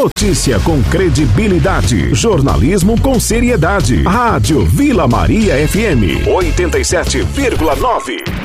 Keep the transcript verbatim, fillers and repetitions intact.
Notícia com credibilidade. Jornalismo com seriedade. Rádio Vila Maria F M oitenta e sete vírgula nove.